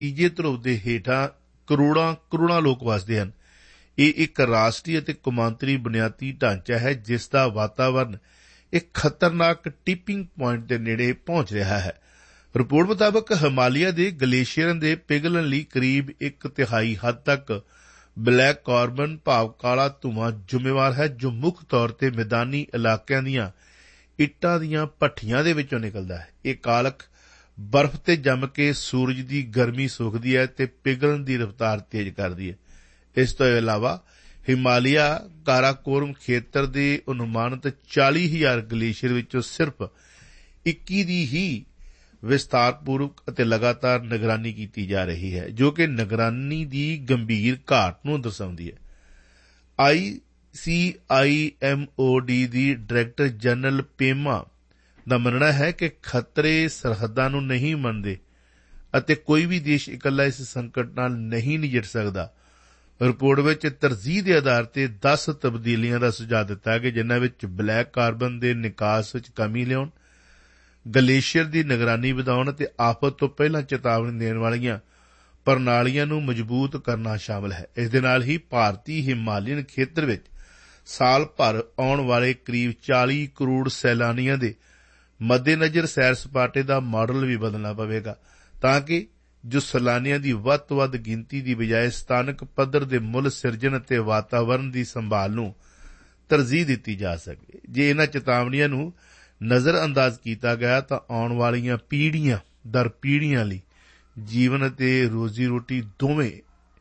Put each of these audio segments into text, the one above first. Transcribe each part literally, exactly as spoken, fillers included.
ਤੀਜੇ ਧਰੁਵ ਦੇ ਹੇਠਾਂ ਕਰੋੜਾਂ ਕਰੋੜਾਂ ਲੋਕ ਵਸਦੇ ਹਨ। ਇਹ ਇੱਕ ਰਾਸ਼ਟਰੀ ਅਤੇ ਕੌਮਾਂਤਰੀ ਬੁਨਿਆਦੀ ਢਾਂਚਾ ਹੈ ਜਿਸ ਦਾ ਵਾਤਾਵਰਨ ਇੱਕ ਖਤਰਨਾਕ ਟਿਪਿੰਗ ਪੁਆਇੰਟ ਦੇ ਨੇੜੇ ਪਹੁੰਚ ਰਿਹਾ ਹੈ। ਰਿਪੋਰਟ ਮੁਤਾਬਕ ਹਿਮਾਲਿਆ ਦੇ ਗਲੇਸ਼ੀਅਰਾਂ ਦੇ ਪਿਘਲਣ ਲਈ ਕਰੀਬ ਇੱਕ ਤਿਹਾਈ ਹੱਦ ਤੱਕ ਬਲੈਕ ਕਾਰਬਨ ਭਾਵ ਕਾਲਾ ਧੂੰਆਂ ਜ਼ਿੰਮੇਵਾਰ ਹੈ, ਜੋ ਮੁੱਖ ਤੌਰ ਤੇ ਮੈਦਾਨੀ ਇਲਾਕਿਆਂ ਦੀਆਂ ਇੱਟਾਂ ਦੀਆਂ ਭੱਠੀਆਂ ਦੇ ਵਿੱਚੋਂ ਨਿਕਲਦਾ ਹੈ। ਇਹ ਕਾਲਕ ਬਰਫ਼ ਤੇ ਜੰਮ ਕੇ ਸੂਰਜ ਦੀ ਗਰਮੀ ਸੋਖਦੀ ਹੈ ਤੇ ਪਿਘਲਣ ਦੀ ਰਫ਼ਤਾਰ ਤੇਜ਼ ਕਰਦੀ ਹੈ। ਇਸ ਤੋਂ ਇਲਾਵਾ ਹਿਮਾਲਿਆ ਕਾਰਾਕੋਰਮ ਖੇਤਰ ਦੇ ਅਨੁਮਾਨਿਤ ਚਾਲੀ ਹਜ਼ਾਰ ਗਲੇਸ਼ੀਅਰ ਵਿੱਚੋਂ ਸਿਰਫ ਇੱਕੀ ਦੀ ਹੀ ਵਿਸਤਾਰਪੂਰਵਕ ਅਤੇ ਲਗਾਤਾਰ ਨਿਗਰਾਨੀ ਕੀਤੀ ਜਾ ਰਹੀ ਹੈ, ਜੋ ਕਿ ਨਿਗਰਾਨੀ ਦੀ ਗੰਭੀਰ ਘਾਟ ਨੂੰ ਦਰਸਾਉਂਦੀ ਹੈ। ਆਈ ਸੀ I M O D the director general ਪੇਮਾ ਦਾ ਮੰਨਣਾ ਹੈ ਕਿ ਖਤਰੇ ਸਰਹੱਦਾਂ ਨੂੰ ਨਹੀਂ ਮੰਨਦੇ ਅਤੇ ਕੋਈ ਵੀ ਦੇਸ਼ ਇਕੱਲਾ ਇਸ ਸੰਕਟ ਨਾਲ ਨਹੀਂ ਨਜਿੱਠ ਸਕਦਾ। ਰਿਪੋਰਟ ਵਿੱਚ ਤਰਜੀਹ ਦੇ ਆਧਾਰ ਤੇ ਦਸ ਤਬਦੀਲੀਆਂ ਦਾ ਸੁਝਾਅ ਦਿੱਤਾ ਗਿਆ, ਜਿਨ੍ਹਾਂ ਵਿੱਚ ਬਲੈਕ ਕਾਰਬਨ ਦੇ ਨਿਕਾਸ ਵਿੱਚ ਕਮੀ ਲਿਆਉਣ, ਗਲੇਸ਼ੀਅਰ ਦੀ ਨਿਗਰਾਨੀ ਵਧਾਉਣ ਅਤੇ ਆਫ਼ਤ ਤੋਂ ਪਹਿਲਾਂ ਚੇਤਾਵਨੀ ਦੇਣ ਵਾਲੀਆਂ ਪ੍ਰਣਾਲੀਆਂ ਨੂੰ ਮਜ਼ਬੂਤ ਕਰਨਾ ਸ਼ਾਮਲ ਹੈ। ਇਸ ਦੇ ਨਾਲ ਹੀ ਭਾਰਤੀ ਹਿਮਾਲੀਅਨ ਖੇਤਰ ਵਿੱਚ ਸਾਲ ਭਰ ਆਉਣ ਵਾਲੇ ਕਰੀਬ ਚਾਲੀ ਕਰੋੜ ਸੈਲਾਨੀਆਂ ਦੇ ਮੱਦੇਨਜ਼ਰ ਸੈਰ ਸਪਾਟੇ ਦਾ ਮਾਡਲ ਵੀ ਬਦਲਣਾ ਪਵੇਗਾ, ਤਾਂ ਕਿ ਜੋ ਸੈਲਾਨੀਆਂ ਦੀ ਵੱਧ ਤੋਂ ਵੱਧ ਗਿਣਤੀ ਦੀ ਬਜਾਏ ਸਥਾਨਕ ਪੱਧਰ ਦੇ ਮੁੱਲ ਸਿਰਜਣ ਅਤੇ ਵਾਤਾਵਰਣ ਦੀ ਸੰਭਾਲ ਨੂੰ ਤਰਜੀਹ ਦਿੱਤੀ ਜਾ ਸਕੇ। ਜੇ ਇਹਨਾਂ ਚੇਤਾਵਨੀਆਂ ਨੂੰ ਨਜ਼ਰ ਅੰਦਾਜ਼ ਕੀਤਾ ਗਿਆ ਤਾਂ ਆਉਣ ਵਾਲੀਆਂ ਪੀੜ੍ਹੀਆਂ ਦਰ ਪੀੜ੍ਹੀਆਂ ਲਈ ਜੀਵਨ ਅਤੇ ਰੋਜ਼ੀ ਰੋਟੀ ਦੋਵੇਂ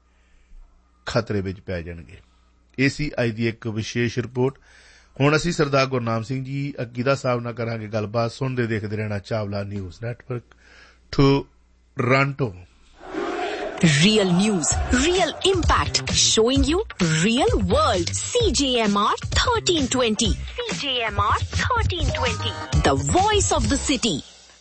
ਖਤਰੇ ਵਿੱਚ ਪੈ ਜਾਣਗੇ। ਇਹ ਸੀ ਅੱਜ ਦੀ ਇੱਕ ਵਿਸ਼ੇਸ਼ ਰਿਪੋਰਟ। ਹੁਣ ਅਸੀਂ ਸਰਦਾਰ ਗੁਰਨਾਮ ਸਿੰਘ ਜੀ ਅਕੀਦਾ ਸਾਹਿਬ ਨਾਲ ਕਰਾਂਗੇ ਗੱਲਬਾਤ। ਸੁਣਦੇ ਦੇਖਦੇ ਰਹਿਣਾ Chawla news network Toronto. Real news, real impact, showing you real world. C J M R thirteen twenty. C J M R thirteen twenty. The voice of the city.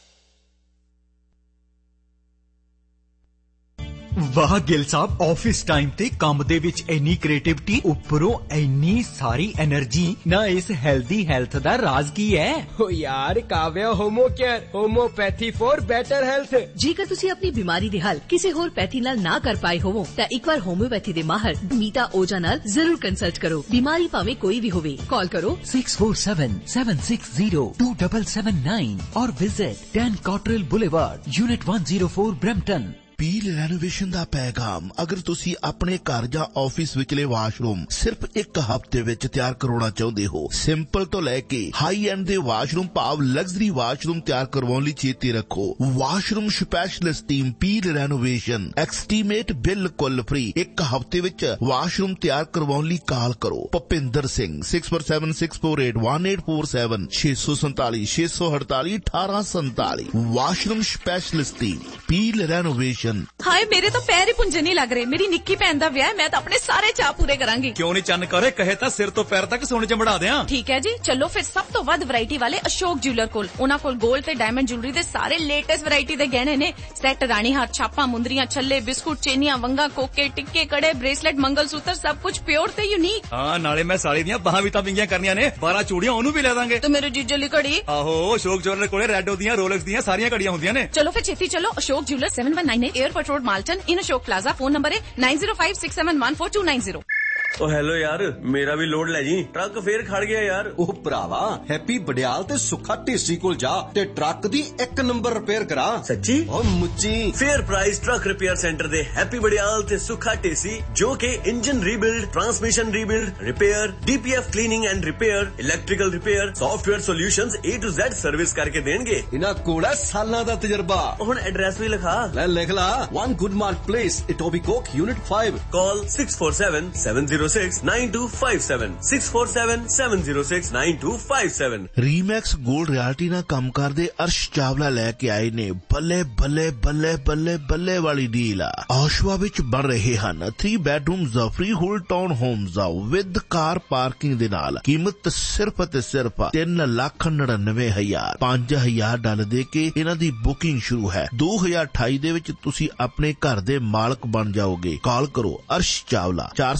ਵਾਹ ਗਿਲ ਸਾਹਿਬ, ਆਫਿਸ ਟਾਈਮ ਤੇ ਕੰਮ ਦੇ ਵਿੱਚ ਇੰਨੀ ਕ੍ਰੀਏਟਿਵਿਟੀ, ਉੱਪਰੋਂ ਇੰਨੀ ਸਾਰੀ energy ਨਾ। ਇਸ ਹੈਲਦੀ ਹੈਲਥ ਦਾ ਰਾਜ਼ ਕੀ ਹੈ? ਓ ਯਾਰ Kavya homo care, homeopathy for better health. ਜੇਕਰ ਤੁਸੀਂ ਆਪਣੀ ਬਿਮਾਰੀ ਦੇ ਹੱਲ ਕਿਸੇ ਹੋਰ ਪੈਥੀ ਨਾਲ ਨਾ ਕਰ ਪਾਏ ਹੋਵੋ ਤਾਂ ਇੱਕ ਵਾਰ ਹੋਮਿਓਪੈਥੀ ਦੇ ਮਾਹਰ ਮੀਤਾ ਓਜਾ ਨਾਲ ਜ਼ਰੂਰ ਕੰਸਲਟ ਕਰੋ। ਬਿਮਾਰੀ ਭਾਵੇਂ ਕੋਈ ਵੀ ਹੋਵੇ, ਕਾਲ ਕਰੋ six four seven seven six zero two seven seven nine और visit ten Cottrell Boulevard, Unit one oh four, Brampton। Peel renovation ਦਾ ਪੈਗਾਮ। ਅਗਰ ਤੁਸੀਂ ਆਪਣੇ ਘਰ ਜਾਂ ਆਫਿਸ ਵਿਚਲੇ ਵਾਸ਼ਰੂਮ ਸਿਰਫ ਇੱਕ ਹਫ਼ਤੇ ਵਿੱਚ ਤਿਆਰ ਕਰਵਾਉਣਾ ਚਾਹੁੰਦੇ ਹੋ, ਸਿੰਪਲ ਤੋਂ ਲੈ ਕੇ ਹਾਈ ਐਂਡ ਦੇ ਵਾਸ਼ਰੂਮ ਭਾਵ ਲਗਜ਼ਰੀ ਵਾਸ਼ਰੂਮ ਤਿਆਰ ਕਰਵਾਉਣ ਲਈ ਚੇਤੇ ਰੱਖੋ, washroom specialist team peel renovation estimate ਬਿਲਕੁਲ ਫ੍ਰੀ। ਇੱਕ ਹਫ਼ਤੇ ਵਿੱਚ ਵਾਸ਼ਰੂਮ ਤਿਆਰ ਕਰਵਾਉਣ ਲਈ ਕਾਲ ਕਰੋ Bhupinder Singh six four seven six four eight one eight four seven six four seven six four eight eighteen forty-seven। Washroom specialist team peel renovation. ਹਾਏ ਮੇਰੇ ਤਾਂ ਪੈਰ ਹੀ ਪੁੰਜੇ ਨਹੀਂ ਲੱਗ ਰਹੇ। ਮੇਰੀ ਨਿੱਕੀ ਭੈਣ ਦਾ ਵਿਆਹ, ਮੈਂ ਤਾਂ ਆਪਣੇ ਸਾਰੇ ਚਾਅ ਪੂਰੇ ਕਰਾਂਗੀ। ਕਿਉਂ ਨਹੀਂ ਚੰਨ ਕਰੇ, ਕਹੇ ਤਾਂ ਸਿਰ ਤੋਂ ਪੈਰ ਤੱਕ ਸੋਨੇ ਚ ਮੜਾ ਦਿਆਂ। ਠੀਕ ਹੈ ਜੀ, ਚਲੋ ਫਿਰ ਸਭ ਤੋਂ ਵੱਧ ਵੈਰਾਈਟੀ ਵਾਲੇ ਅਸ਼ੋਕ ਜਿਊਲਰ ਕੋਲ। ਉਹਨਾਂ ਕੋਲ 골ਡ ਤੇ ਡਾਇਮੰਡ ਜੁਐਲਰੀ ਦੇ ਸਾਰੇ ਲੇਟੈਸਟ ਵੈਰਾਈਟੀ ਦੇ ਗਹਿਣੇ ਨੇ। ਸੈੱਟ, ਰਾਣੀ ਹਾਰ, ਛਾਪਾਂ, ਮੁੰਦਰੀਆਂ, ਛੱਲੇ, ਬਿਸਕੁਟ, ਚੇਨੀਆਂ, ਵੰਗਾ, ਕੋਕੇ, ਟਿੱਕੇ, ਕੜੇ, ਬ੍ਰੇਸਲੇਟ, ਮੰਗਲ ਸੂਤਰ, ਸਭ ਕੁਝ ਪਿਓਰ ਤੇ ਯੂਨੀਕ। ਹਾਂ, ਨਾਲੇ ਮੈਂ ਸਾਲੀ ਦੀਆਂ ਬਾਹਾਂ ਵੀ ਤਾਂ ਵਿੰਗੀਆਂ ਕਰਨੀਆਂ ਨੇ, ਬਾਰਾਂ ਚੂੜੀਆਂ ਉਹਨੂੰ ਵੀ ਲੈ ਦਾਂਗੇ। ਤੇ ਮੇਰੇ ਜੀਜੇ ਲਈ ਘੜੀ। ਆਹੋ, ਅਸ਼ੋਕ ਜਿਊਲਰ ਕੋਲੇ ਰੈਡੋ ਦੀਆਂ, ਰੋਲੈਕਸ ਦੀਆਂ ਸਾਰੀਆਂ ਘੜੀਆਂ ਹੁੰਦੀਆਂ ਨੇ। ਚਲੋ ਫਿਰ ਛੇਤੀ ਚਲੋ। Ashok jeweller seven one nine eight airport road, Malton, in Ashok Plaza। Phone number है nine zero five six seven one four two nine zero। ਓ ਹੈਲੋ ਯਾਰ, ਮੇਰਾ ਵੀ ਲੋਡ ਲੈ ਜੀ, ਟਰੱਕ ਫੇਰ ਖੜ ਗਿਆ ਯਾਰ। ਉਹ ਭਰਾਵਾ, ਹੈਪੀ ਬੜਿਆਲ ਤੇ ਸੁੱਖਾ ਢੇਸੀ ਕੋਲ ਜਾ ਤੇ ਟਰੱਕ ਦੀ ਇੱਕ ਨੰਬਰ ਰਿਪੇਅਰ ਕਰਾ। ਸੱਚੀ? ਓ ਮੁੱਚੀ। Fair price truck repair centre ਦੇ ਹੈਪੀ ਬੜਿਆਲ ਤੇ ਸੁੱਖਾ ਢੇਸੀ, ਜੋ ਕਿ engine rebuild, transmission rebuild, repair, ਡੀਪੀਐਫ cleaning and repair, electrical repair, software solutions A to Z service ਕਰਕੇ ਦੇਣਗੇ। ਇਹਨਾਂ ਕੋਲ ਹੈ ਸਾਲਾਂ ਦਾ ਤਜਰਬਾ। ਹੁਣ ਐਡਰੈਸ ਵੀ ਲਿਖਾ ਲੈ, ਲਿਖ ਲਾ। One Goodmark Place, Etobicoke, Unit five। ਕਾਲ six four seven seven zero six nine two five seven six four seven seven zero six nine two five seven। ਰੀਮੈਕਸ gold reality ਨਾਲ ਕੰਮ ਕਰਦੇ ਅਰਸ਼ ਚਾਵਲਾ ਲੈ ਕੇ ਆਏ ਨੇ ਬੱਲੇ ਬੱਲੇ ਬੱਲੇ ਬੱਲੇ ਬੱਲੇ ਵਾਲੀ ਡੀਲ। ਆਸ਼ਵਾ ਵਿੱਚ ਬਣ ਰਹੇ ਹਨ three bedroom free hold town homes with car parking ਦੇ ਨਾਲ। ਕੀਮਤ ਸਿਰਫ ਅਤੇ ਸਿਰਫ ਤਿੰਨ ਲੱਖ ਨੜਿਨਵੇਂ ਹਜ਼ਾਰ। ਪੰਜ ਹਜ਼ਾਰ ਡਾਲਰ ਦੇ ਕੇ ਇਹਨਾਂ ਦੀ ਬੁਕਿੰਗ ਸ਼ੁਰੂ ਹੈ। ਦੋ ਹਜ਼ਾਰ ਅਠਾਈ ਦੇ ਵਿੱਚ ਤੁਸੀਂ ਆਪਣੇ ਘਰ ਦੇ ਮਾਲਕ ਬਣ ਜਾਓਗੇ। ਕਾਲ ਕਰੋ ਅਰਸ਼ ਚਾਵਲਾ ਚਾਰ ਸੌ ਸੋਲਾਂ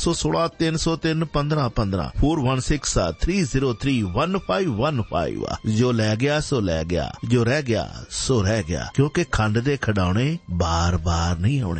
तीन सौ तीन पंद्रह पंद्रह four one six three zero three one five one five. जो लै गया सो लै गया, जो रह गया सो रह गया, क्योंकि खंड दे खिडौने बार बार नहीं आने।